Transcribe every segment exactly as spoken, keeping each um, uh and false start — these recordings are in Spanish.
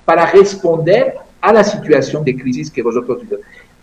para responder a la situación de crisis que vosotros viven.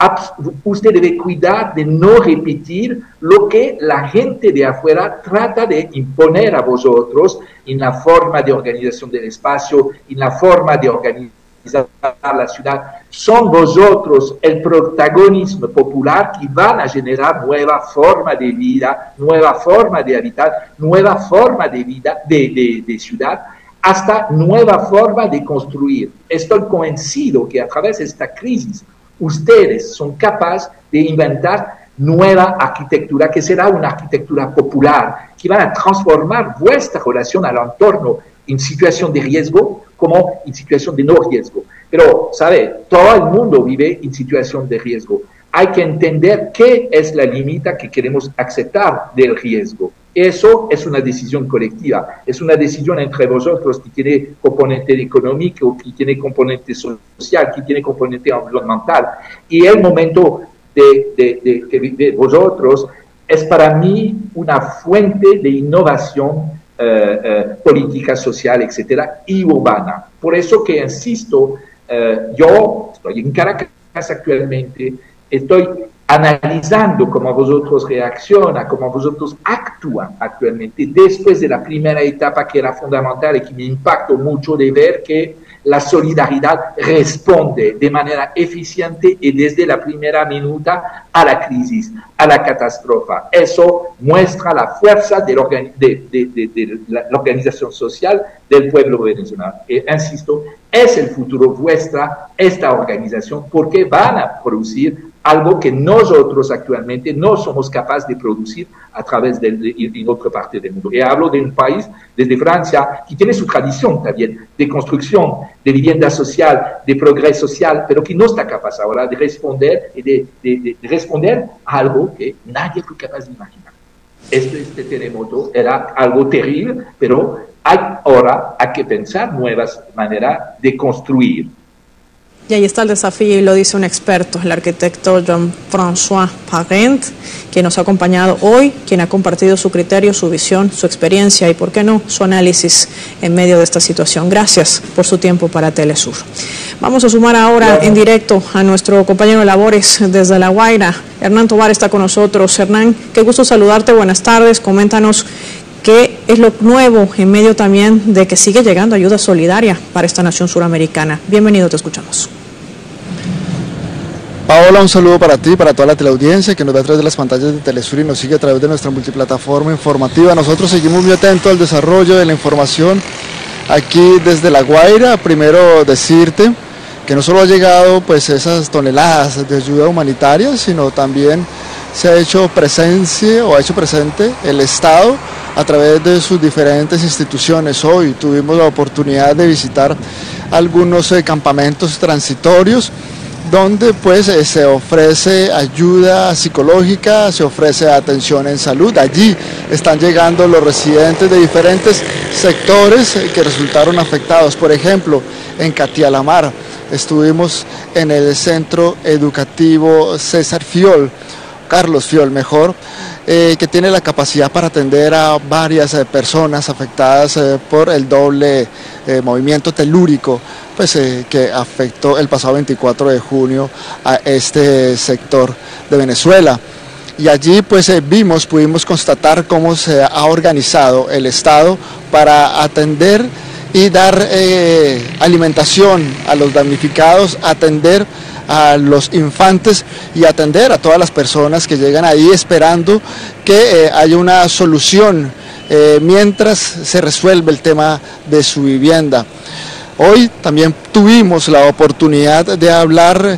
Usted debe cuidar de no repetir lo que la gente de afuera trata de imponer a vosotros en la forma de organización del espacio, en la forma de organizar la ciudad. Son vosotros el protagonismo popular que van a generar nueva forma de vida, nueva forma de habitar, nueva forma de vida, de, de, de ciudad, hasta nueva forma de construir. Estoy convencido que a través de esta crisis ustedes son capaces de inventar nueva arquitectura, que será una arquitectura popular, que van a transformar vuestra relación al entorno en situación de riesgo como en situación de no riesgo. Pero, ¿sabe? Todo el mundo vive en situación de riesgo. Hay que entender qué es la limita que queremos aceptar del riesgo. Eso es una decisión colectiva, es una decisión entre vosotros que tiene componente económico, que tiene componente social, que tiene componente ambiental. Y el momento de, de, de, de, de vosotros es para mí una fuente de innovación eh, eh, política, social, etcétera, y urbana. Por eso que insisto, eh, yo estoy en Caracas actualmente, estoy analizando cómo vosotros reaccionan, cómo vosotros actúan actualmente, después de la primera etapa que era fundamental y que me impactó mucho de ver que la solidaridad responde de manera eficiente y desde la primera minuta a la crisis, a la catástrofe. Eso muestra la fuerza de la, organi de, de, de, de la organización social del pueblo venezolano. E, insisto, es el futuro vuestra, esta organización, porque van a producir algo que nosotros actualmente no somos capaces de producir a través de, de, de, de otra parte del mundo. Y hablo de un país, desde Francia, que tiene su tradición también de construcción, de vivienda social, de progreso social, pero que no está capaz ahora de responder, de, de, de, de responder a algo que nadie fue capaz de imaginar. Este, este terremoto era algo terrible, pero hay, ahora hay que pensar nuevas maneras de construir. Y ahí está el desafío y lo dice un experto, el arquitecto Jean-François Parent, quien nos ha acompañado hoy, quien ha compartido su criterio, su visión, su experiencia y, por qué no, su análisis en medio de esta situación. Gracias por su tiempo para Telesur. Vamos a sumar ahora en directo a nuestro compañero de labores desde La Guaira. Hernán Tovar está con nosotros. Hernán, qué gusto saludarte, buenas tardes, coméntanos qué es lo nuevo en medio también de que sigue llegando ayuda solidaria para esta nación suramericana. Bienvenido, te escuchamos. Paola, un saludo para ti, para toda la teleaudiencia que nos ve a través de las pantallas de Telesur y nos sigue a través de nuestra multiplataforma informativa. Nosotros seguimos muy atentos al desarrollo de la información aquí desde La Guaira. Primero decirte que no solo ha llegado pues esas toneladas de ayuda humanitaria, sino también se ha hecho presencia o ha hecho presente el Estado a través de sus diferentes instituciones. Hoy tuvimos la oportunidad de visitar algunos eh, campamentos transitorios donde pues eh, se ofrece ayuda psicológica, se ofrece atención en salud. Allí están llegando los residentes de diferentes sectores eh, que resultaron afectados. Por ejemplo, en Catialamar estuvimos en el centro educativo César Fiol, Carlos Fiol mejor, eh, que tiene la capacidad para atender a varias eh, personas afectadas eh, por el doble eh, movimiento telúrico, pues eh, que afectó el pasado veinticuatro de junio a este sector de Venezuela. Y allí pues eh, vimos, pudimos constatar cómo se ha organizado el Estado para atender y dar eh, alimentación a los damnificados, atender a los infantes y atender a todas las personas que llegan ahí esperando que eh, haya una solución eh, mientras se resuelve el tema de su vivienda. Hoy también tuvimos la oportunidad de hablar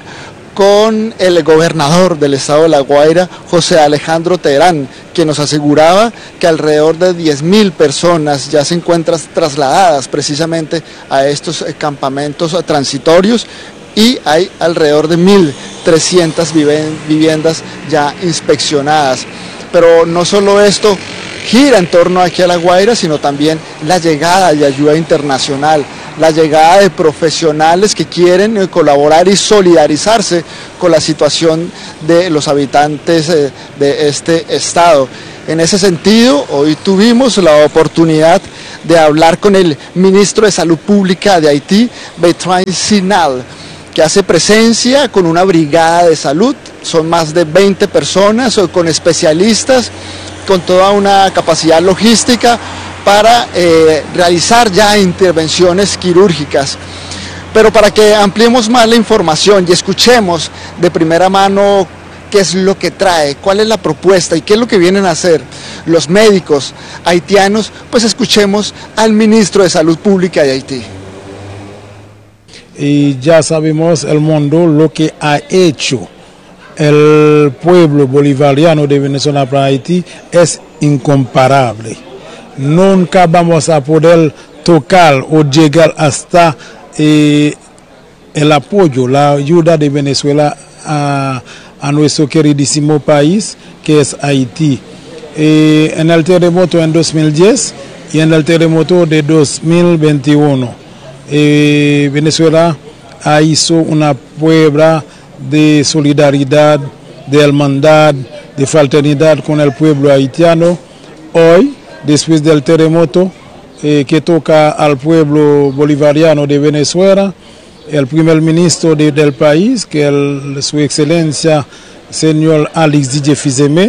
con el gobernador del estado de La Guaira, José Alejandro Terán, quien nos aseguraba que alrededor de diez mil personas ya se encuentran trasladadas precisamente a estos campamentos transitorios y hay alrededor de mil trescientas viviendas ya inspeccionadas. Pero no solo esto gira en torno aquí a La Guaira, sino también la llegada de ayuda internacional, la llegada de profesionales que quieren colaborar y solidarizarse con la situación de los habitantes de este estado. En ese sentido, hoy tuvimos la oportunidad de hablar con el ministro de Salud Pública de Haití, Bertrand Sinal, que hace presencia con una brigada de salud. Son más de veinte personas con especialistas, con toda una capacidad logística para eh, realizar ya intervenciones quirúrgicas. Pero para que ampliemos más la información y escuchemos de primera mano qué es lo que trae, cuál es la propuesta y qué es lo que vienen a hacer los médicos haitianos, pues escuchemos al ministro de Salud Pública de Haití. Y ya sabemos el mundo lo que ha hecho el pueblo bolivariano de Venezuela para Haití es incomparable. Nunca vamos a poder tocar o llegar hasta eh, el apoyo, la ayuda de Venezuela a, a nuestro queridísimo país que es Haití. Eh, en el terremoto en dos mil diez y en el terremoto de dos mil veintiuno. Eh, Venezuela hizo una prueba de solidaridad, de hermandad, de fraternidad con el pueblo haitiano. Hoy, después del terremoto eh, que toca al pueblo bolivariano de Venezuela, el primer ministro de, del país, que es su excelencia, señor Alex Didier Fils-Aimé,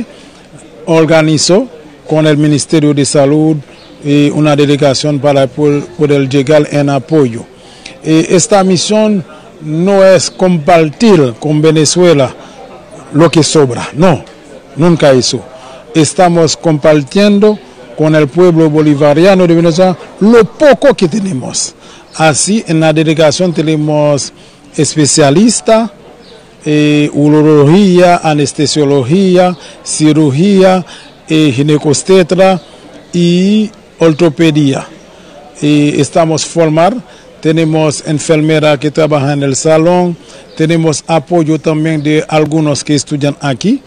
organizó con el Ministerio de Salud y una delegación para poder llegar en apoyo. Eh, esta misión no es compartir con Venezuela lo que sobra, no, nunca eso. Estamos compartiendo con el pueblo bolivariano de Venezuela lo poco que tenemos. Así en la delegación tenemos especialistas, eh, urología, anestesiología, cirugía, eh, ginecostetra y ortopedia. Y estamos formar, tenemos enfermera que trabaja en el salón, tenemos apoyo también de algunos que estudian aquí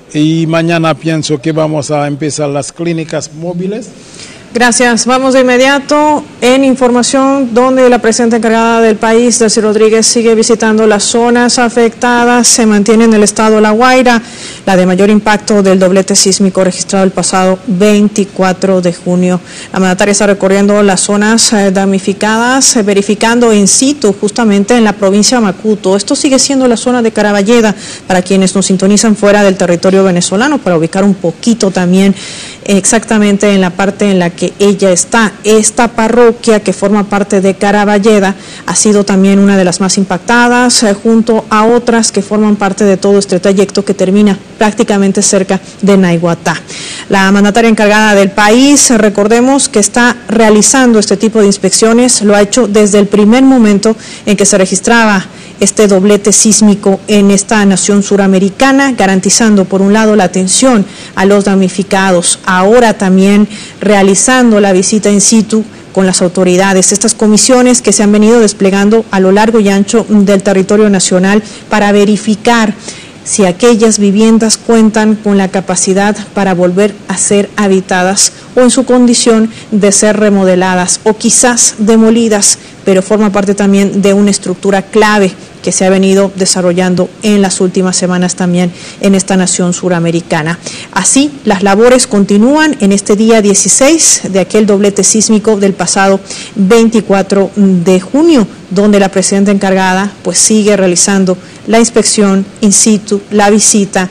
y mañana pienso que vamos a empezar las clínicas móviles. Gracias. Vamos de inmediato en información donde la presidenta encargada del país, Delcy Rodríguez, sigue visitando las zonas afectadas. Se mantiene en el estado La Guaira, la de mayor impacto del doblete sísmico registrado el pasado veinticuatro de junio. La mandataria está recorriendo las zonas eh, damnificadas, eh, verificando in situ justamente en la provincia de Macuto. Esto sigue siendo la zona de Caraballeda para quienes nos sintonizan fuera del territorio venezolano, para ubicar un poquito también exactamente en la parte en la que ella está. Esta parroquia que forma parte de Caraballeda ha sido también una de las más impactadas, eh, junto a otras que forman parte de todo este trayecto que termina prácticamente cerca de Naiguatá. La mandataria encargada del país, recordemos que está realizando este tipo de inspecciones, lo ha hecho desde el primer momento en que se registraba este doblete sísmico en esta nación suramericana, garantizando por un lado la atención a los damnificados, ahora también realizando la visita in situ con las autoridades, estas comisiones que se han venido desplegando a lo largo y ancho del territorio nacional para verificar si aquellas viviendas cuentan con la capacidad para volver a ser habitadas o en su condición de ser remodeladas o quizás demolidas, pero forma parte también de una estructura clave que se ha venido desarrollando en las últimas semanas también en esta nación suramericana. Así, las labores continúan en este día dieciséis de aquel doblete sísmico del pasado veinticuatro de junio, donde la presidenta encargada pues sigue realizando la inspección in situ, la visita,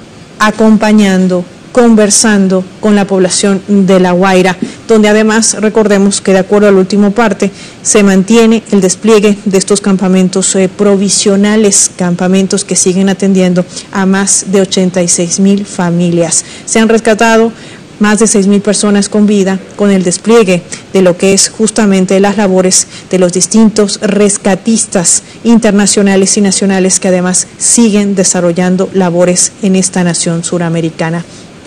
acompañando, conversando con la población de La Guaira, donde además recordemos que de acuerdo al último parte se mantiene el despliegue de estos campamentos eh, provisionales, campamentos que siguen atendiendo a más de ochenta y seis mil familias. Se han rescatado más de seis mil personas con vida con el despliegue de lo que es justamente las labores de los distintos rescatistas internacionales y nacionales que además siguen desarrollando labores en esta nación suramericana.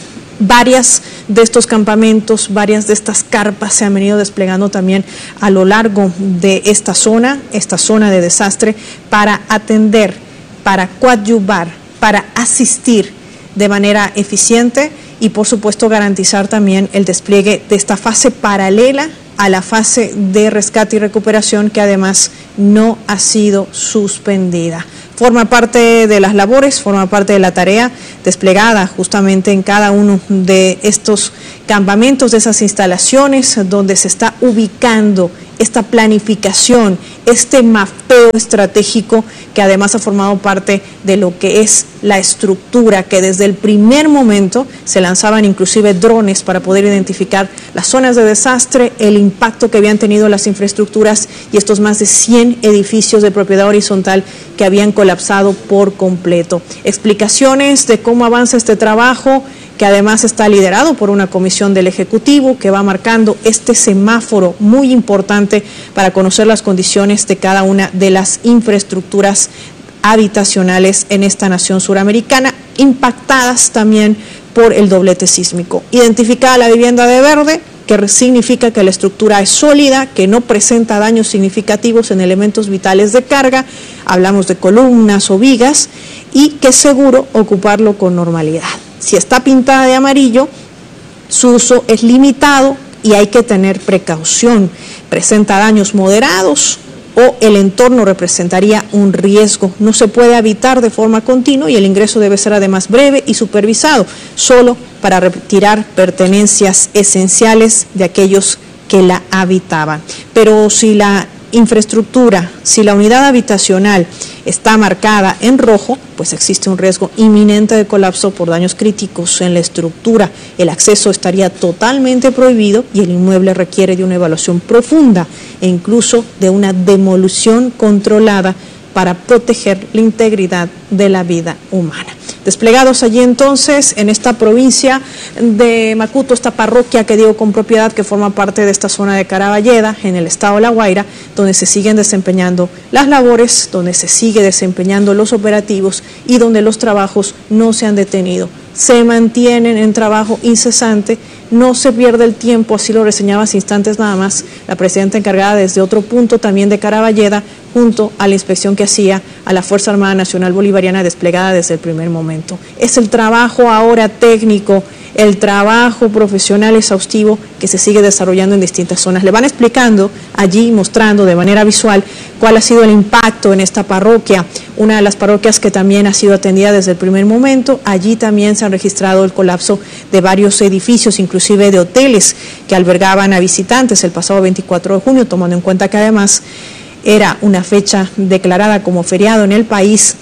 Varias de estos campamentos, varias de estas carpas se han venido desplegando también a lo largo de esta zona, esta zona de desastre, para atender, para coadyuvar, para asistir de manera eficiente y por supuesto garantizar también el despliegue de esta fase paralela a la fase de rescate y recuperación que además no ha sido suspendida. forma parte de las labores, forma parte de la tarea desplegada justamente en cada uno de estos campamentos, de esas instalaciones donde se está ubicando esta planificación, este mapeo estratégico que además ha formado parte de lo que es la estructura, que desde el primer momento se lanzaban inclusive drones para poder identificar las zonas de desastre, el impacto que habían tenido las infraestructuras y estos más de cien edificios de propiedad horizontal que habían colapsado por completo. Explicaciones de cómo avanza este trabajo, que además está liderado por una comisión del Ejecutivo que va marcando este semáforo muy importante para conocer las condiciones de cada una de las infraestructuras habitacionales en esta nación suramericana, impactadas también por el doblete sísmico. Identificada la vivienda de verde, que significa que la estructura es sólida, que no presenta daños significativos en elementos vitales de carga, hablamos de columnas o vigas, y que es seguro ocuparlo con normalidad. Si está pintada de amarillo, su uso es limitado y hay que tener precaución. Presenta daños moderados o el entorno representaría un riesgo. No se puede habitar de forma continua y el ingreso debe ser además breve y supervisado, solo para retirar pertenencias esenciales de aquellos que la habitaban. Pero si la infraestructura, si la unidad habitacional está marcada en rojo, pues existe un riesgo inminente de colapso por daños críticos en la estructura. El acceso estaría totalmente prohibido y el inmueble requiere de una evaluación profunda e incluso de una demolición controlada para proteger la integridad de la vida humana. Desplegados allí entonces en esta provincia de Macuto, esta parroquia que digo con propiedad que forma parte de esta zona de Caraballeda, en el estado de La Guaira, donde se siguen desempeñando las labores, donde se sigue desempeñando los operativos y donde los trabajos no se han detenido. Se mantienen en trabajo incesante, no se pierde el tiempo, así lo reseñaba hace instantes nada más la presidenta encargada desde otro punto también de Caraballeda, junto a la inspección que hacía a la Fuerza Armada Nacional Bolivariana desplegada desde el primer momento. Es el trabajo ahora técnico, el trabajo profesional exhaustivo que se sigue desarrollando en distintas zonas. Le van explicando allí, mostrando de manera visual cuál ha sido el impacto en esta parroquia, una de las parroquias que también ha sido atendida desde el primer momento. Allí también se han registrado el colapso de varios edificios, inclusive de hoteles que albergaban a visitantes el pasado veinticuatro de junio, tomando en cuenta que además era una fecha declarada como feriado en el país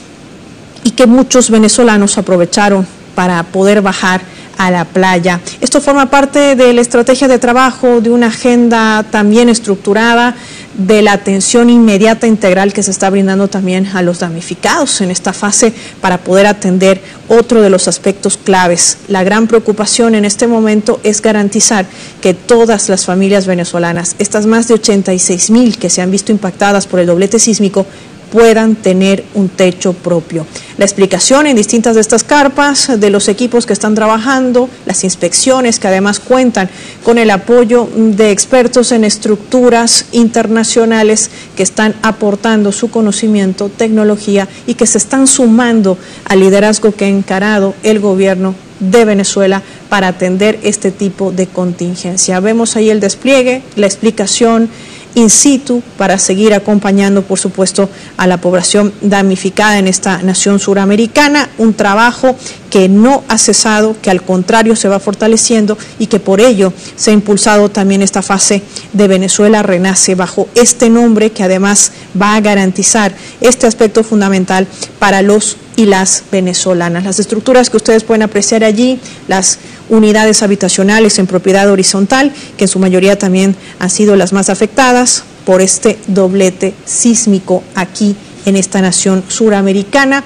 y que muchos venezolanos aprovecharon para poder bajar a la playa. Esto forma parte de la estrategia de trabajo, de una agenda también estructurada, de la atención inmediata integral que se está brindando también a los damnificados en esta fase para poder atender otro de los aspectos claves. La gran preocupación en este momento es garantizar que todas las familias venezolanas, estas más de ochenta y seis mil que se han visto impactadas por el doblete sísmico, puedan tener un techo propio. La explicación en distintas de estas carpas, de los equipos que están trabajando, las inspecciones que además cuentan con el apoyo de expertos en estructuras internacionales que están aportando su conocimiento, tecnología y que se están sumando al liderazgo que ha encarado el gobierno de Venezuela para atender este tipo de contingencia. Vemos ahí el despliegue, la explicación in situ para seguir acompañando, por supuesto, a la población damnificada en esta nación suramericana, un trabajo que no ha cesado, que al contrario se va fortaleciendo y que por ello se ha impulsado también esta fase de Venezuela Renace bajo este nombre que además va a garantizar este aspecto fundamental para los y las venezolanas. Las estructuras que ustedes pueden apreciar allí, las unidades habitacionales en propiedad horizontal, que en su mayoría también han sido las más afectadas por este doblete sísmico aquí en esta nación suramericana.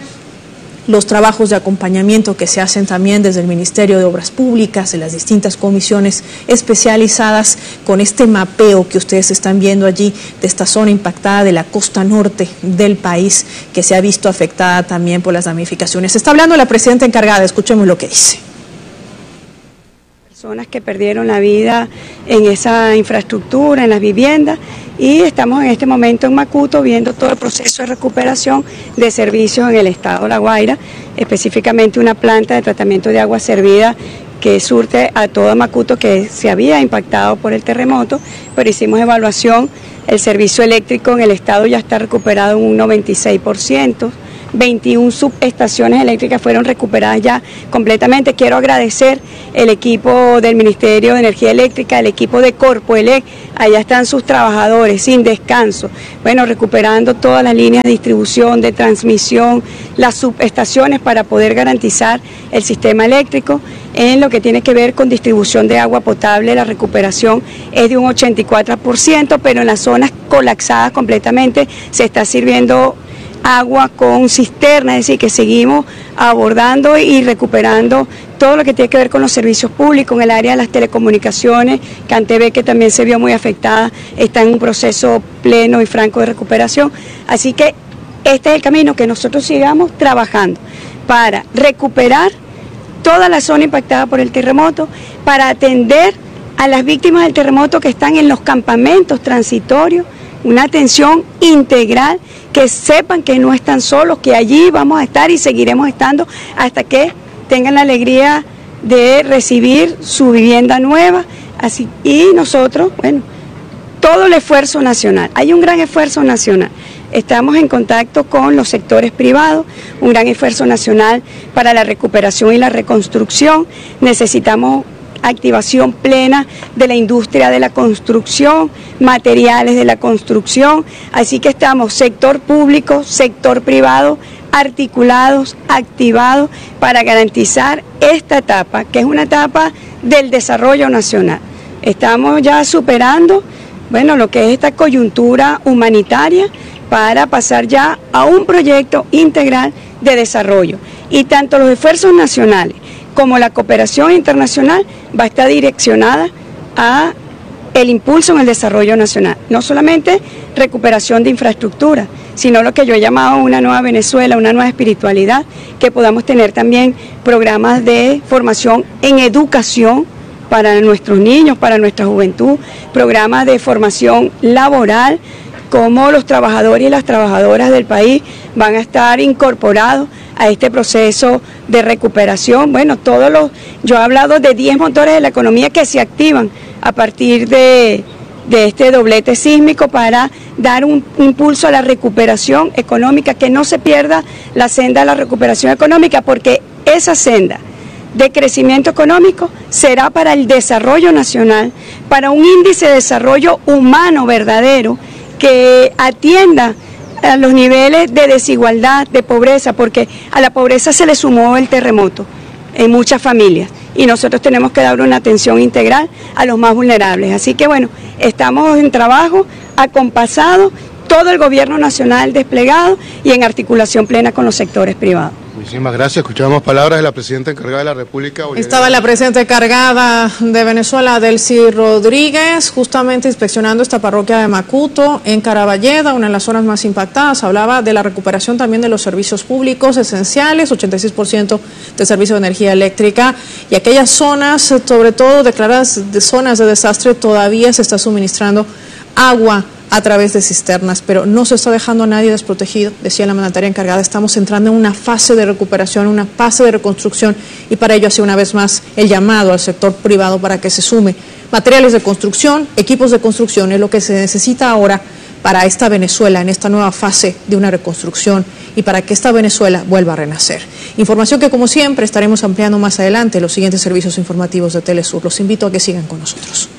Los trabajos de acompañamiento que se hacen también desde el Ministerio de Obras Públicas, de las distintas comisiones especializadas, con este mapeo que ustedes están viendo allí de esta zona impactada de la costa norte del país, que se ha visto afectada también por las damnificaciones. Está hablando la presidenta encargada, escuchemos lo que dice. Personas que perdieron la vida en esa infraestructura, en las viviendas, y estamos en este momento en Macuto viendo todo el proceso de recuperación de servicios en el estado de La Guaira, específicamente una planta de tratamiento de agua servida que surte a todo Macuto que se había impactado por el terremoto, pero hicimos evaluación, el servicio eléctrico en el estado ya está recuperado en un noventa y seis por ciento, veintiuna subestaciones eléctricas fueron recuperadas ya completamente. Quiero agradecer el equipo del Ministerio de Energía Eléctrica, el equipo de Corpoelec, allá están sus trabajadores sin descanso, bueno, recuperando todas las líneas de distribución, de transmisión, las subestaciones para poder garantizar el sistema eléctrico. En lo que tiene que ver con distribución de agua potable, la recuperación es de un ochenta y cuatro por ciento, pero en las zonas colapsadas completamente se está sirviendo agua con cisterna, es decir, que seguimos abordando y recuperando todo lo que tiene que ver con los servicios públicos. En el área de las telecomunicaciones, CanTV, que también se vio muy afectada, está en un proceso pleno y franco de recuperación. Así que este es el camino, que nosotros sigamos trabajando para recuperar toda la zona impactada por el terremoto, para atender a las víctimas del terremoto que están en los campamentos transitorios, una atención integral, que sepan que no están solos, que allí vamos a estar y seguiremos estando hasta que tengan la alegría de recibir su vivienda nueva. Así, y nosotros, bueno, todo el esfuerzo nacional, hay un gran esfuerzo nacional. Estamos en contacto con los sectores privados, un gran esfuerzo nacional para la recuperación y la reconstrucción. Necesitamos activación plena de la industria de la construcción, materiales de la construcción, así que estamos sector público, sector privado, articulados, activados para garantizar esta etapa, que es una etapa del desarrollo nacional. Estamos ya superando, bueno, lo que es esta coyuntura humanitaria para pasar ya a un proyecto integral de desarrollo. Y tanto los esfuerzos nacionales como la cooperación internacional va a estar direccionada a el impulso en el desarrollo nacional. No solamente recuperación de infraestructura, sino lo que yo he llamado una nueva Venezuela, una nueva espiritualidad, que podamos tener también programas de formación en educación para nuestros niños, para nuestra juventud, programas de formación laboral, cómo los trabajadores y las trabajadoras del país van a estar incorporados a este proceso de recuperación. Bueno, todos los, yo he hablado de diez motores de la economía que se activan a partir de, de este doblete sísmico para dar un impulso a la recuperación económica, que no se pierda la senda de la recuperación económica, porque esa senda de crecimiento económico será para el desarrollo nacional, para un índice de desarrollo humano verdadero que atienda a los niveles de desigualdad, de pobreza, porque a la pobreza se le sumó el terremoto en muchas familias y nosotros tenemos que dar una atención integral a los más vulnerables. Así que bueno, estamos en trabajo acompasado, todo el gobierno nacional desplegado y en articulación plena con los sectores privados. Muchísimas gracias. Escuchamos palabras de la presidenta encargada de la República. Estaba la presidenta encargada de Venezuela, Delcy Rodríguez, justamente inspeccionando esta parroquia de Macuto, en Caraballeda, una de las zonas más impactadas. Hablaba de la recuperación también de los servicios públicos esenciales, ochenta y seis por ciento de servicio de energía eléctrica, y aquellas zonas, sobre todo declaradas de zonas de desastre, todavía se está suministrando agua a través de cisternas, pero no se está dejando a nadie desprotegido, decía la mandataria encargada. Estamos entrando en una fase de recuperación, una fase de reconstrucción, y para ello hace una vez más el llamado al sector privado para que se sume. Materiales de construcción, equipos de construcción, es lo que se necesita ahora para esta Venezuela, en esta nueva fase de una reconstrucción, y para que esta Venezuela vuelva a renacer. Información que, como siempre, estaremos ampliando más adelante en los siguientes servicios informativos de Telesur. Los invito a que sigan con nosotros.